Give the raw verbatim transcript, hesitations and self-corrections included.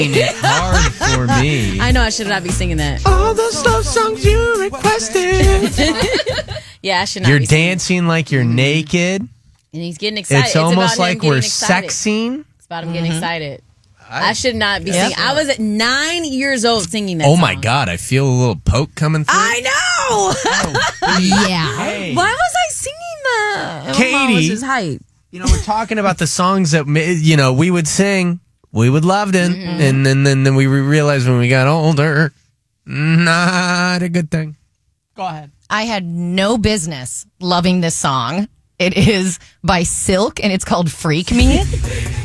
it hard for me. I know I should not be singing that. All those love songs you requested. Yeah, I should not You're be singing. dancing like you're naked. And he's getting excited. It's almost about him like we're getting excited. sexing. It's about him getting excited. I, I should not be Yep. singing. I was at nine years old singing that Oh song. my God, I feel a little poke coming through. I know! Yeah. Hey. Why was I singing that? And my mom was Katie. just hype. You know, we're talking about the songs that, ma- you know, we would sing, we would love them, Mm-hmm. and then, then, then we realized when we got older, not a good thing. Go ahead. I had no business loving this song. It is by Silk, and it's called Freak Me.